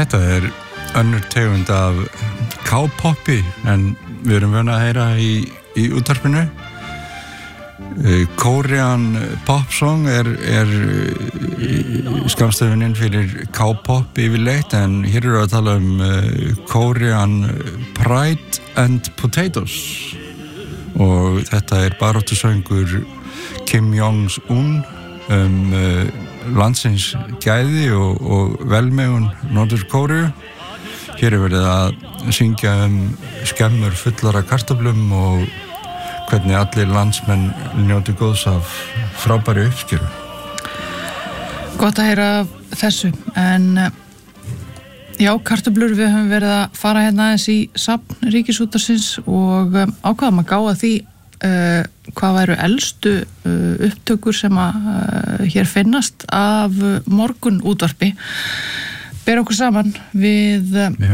Þetta önnur tegund af K-popi en við erum vön að heyra í útvarpinu. Korean pop song skamstöfunin fyrir K-pop yfirleitt, en hér eru að tala Korean Pride and Potatoes og þetta baráttusöngur Kim Jong-un landsins gæði og velmegun Norður-Kóreu. Hér verið að syngja skemmur fullar af kartöflum og hvernig allir landsmenn njóti góðs af frábæri uppskeru. Gott að heyra þessu, en já, kartöflur, við höfum verið að fara hérna aðeins í safn Ríkisútvarpsins og ákvaðum að gáa því hvað væru elstu upptökur sem að hér finnast af morgunútvarpi. Ber okkur saman við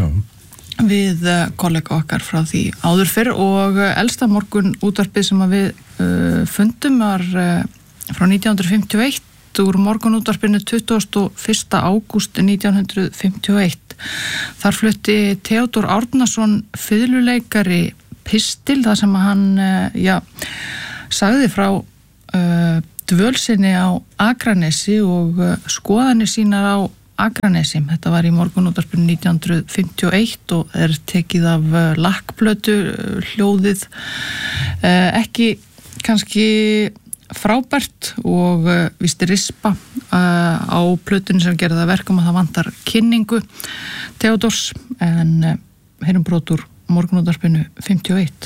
kollega okkar frá því áður fyrr og elsta morgunútvarpið sem að við fundum var frá 1951 úr morgunútvarpinu 21. ágúst 1951. Þar flutti Theodór Árnason fiðluleikari pistil, þar sem hann sagði frá dvölsinni á Akranesi og skoðanir sínar á Akranesi. Þetta var í morgunútvarpinu 1951 og tekið af lakkplötu, hljóðið ekki kannski frábært og víst rispa á plötunni sem gerði það verkum að það vantar kynningu Theodórs, en heyrum brot úr morgunútvarpinu 51.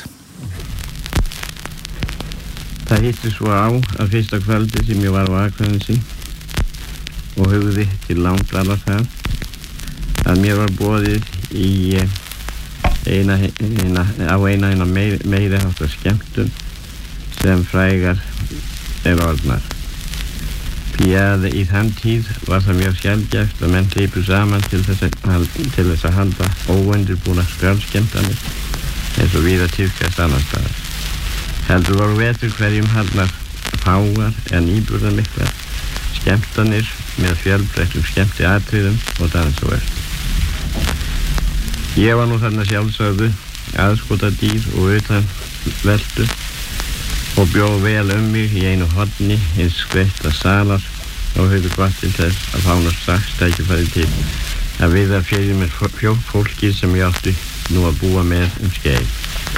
Það hitti svo á að fyrsta kvöldi sem ég var á Akranesi og hugði til langdvalar þar að mér var boðið í eina meiri háttar skemmtun sem frægar orðnar. Því að í þann tíð var það mjög sjaldgæft að menn hleypu saman til þess að halda óundirbúnar skrálskemmtanir eins og víða tíðkast annars staðar. Heldur voru vetur hverjum haldnar fáar en íburðarmiklar skemmtanir með fjölbreyttum skemmtiatriðum og dansverk. Ég var nú þarna sjálfsögðu aðskotadýr og utan veldu og bjóð vel mig í einu horni hins skveitta salar og höfðu gott til þess að fánast strax tækifæri til að viða fyrir mér fólki sem ég átti nú að búa með skeið.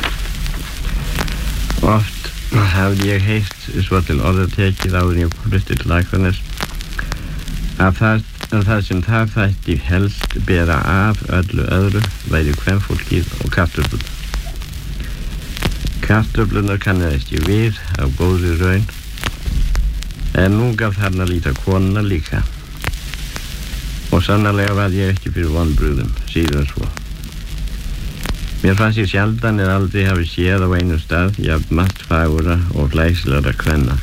Oft hafði ég heyrt svo til orða tekið áður ég flutti til Akranes að það sem það þætti helst bera af öllu öðru væri kvenfólkið og kartöflurnar. Kartöflurnar kannaðist ég við af góðri raun, en nú gaf þarna líta konuna líka. Og sannarlega var ég ekki fyrir vonbrugðum síðan svo. Mér fannst ég sjaldan eða aldrei hafi séð á einum stað jafn margt fagura og glæsilegra kvenna.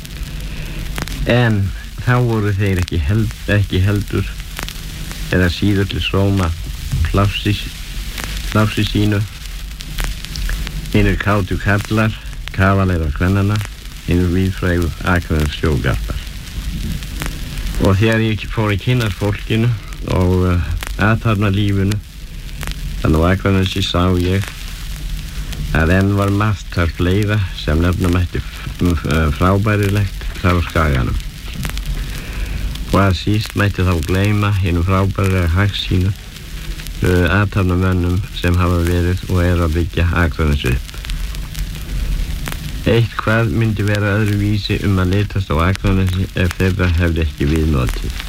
En þá voru þeir ekki heldur eða síður til sóma plássi sínu. Hinir kátu kallar, kavaleirar kvennana, hinir víðfrægu Akranes sjógarpar. Og þegar ég fór í kynnast fólkinu og aðtapna lífinu, þannig á Akranesi sá ég að enn var margt þar fleira sem nefna mætti frábærilegt frá skaganum. Og að síst mætti þá gleyma hinum frábærilega hagsýnu athafnamönnum sem hafa verið og að byggja Akranes upp. Eitthvað myndi vera öðruvísi að litast á Akranesi ef þeirra hefði ekki viðnotið.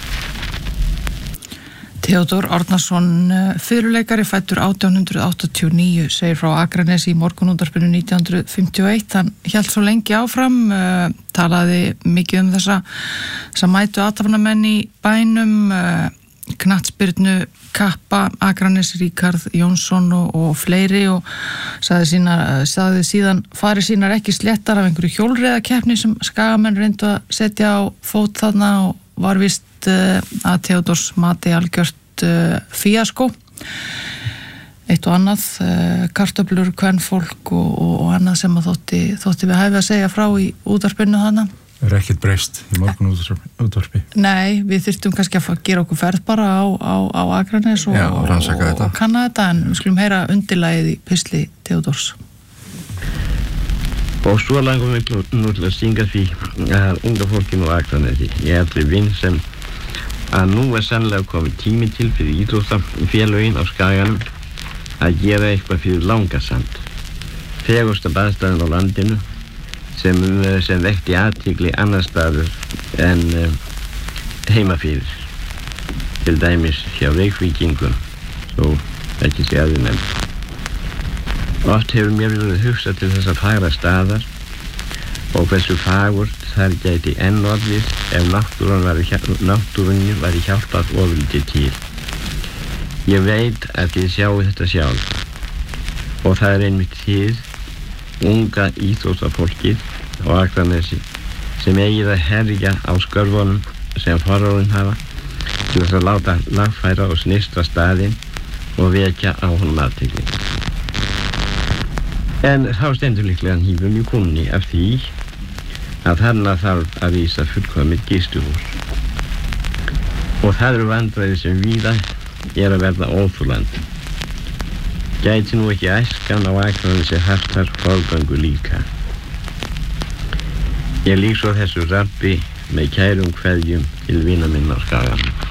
Theodór Árnason, fiðluleikari, fæddur 1889, segir frá Akranesi í morgunútvarpinu 1951. Hann hélt svo lengi áfram, talaði mikið þessa mætu athafnamenn í bænum, knattspyrnu kappa Akranes, Ríkard Jónsson og fleiri, og sagði síðan fari sínar ekki sléttar af einhverju hjólreiðakeppni sem skagamenn reyndu að setja á fót þarna, og var vist að Theodórs mati algjört fíaskó. Eitt og annað, kartöflur, kvenfólk og annað sem að þótti við hæfi að segja frá í útvarpinu þarna. ekkert breyst í morgunútvarpi. Nei, við þyrftum kannski að gera okkur ferð bara á Akranes og kanna þetta, en við skulum heyra undirlagið í pistli Theodórs. Og svo langum við nú til að syngja því að unga fólkinu á Akranesi, ég eldri vinn sem að nú sannlega komið tími til fyrir íþróttafélögin á Skaganum að gera eitthvað fyrir Langasand, fegursta baðstæðan á landinu sem vekti athygli annar staður en heima fyrir, til dæmis hjá Reykvíkingum, svo ekki sé aðeins nefnt. Oft hefur mér verið hugsað til þessar fagra staðar og hversu fagurt þar gæti enn orðið ef náttúrunni væri hjálpað ofurlítið til. Ég veit að þið sjáu þetta sjálf og það einmitt þið, unga íþróttafólkið á Akranesi, sem eigið að herja á skörfunum sem forráðin hafa til þess að láta lagfæra og snyrta staðinn og vekja á honum athygli. En þá stendur líklega hnífum í kúnni af því að þarna þarf að vísa fullkomið gistuhús. Og það eru vandræði sem víða að verða óþolandi. Gæti nú ekki æskan á Akranesi hartar forgöngu líka. Ég lýk svo þessu rabbi með kærum kveðjum til vina minna á Skaganum.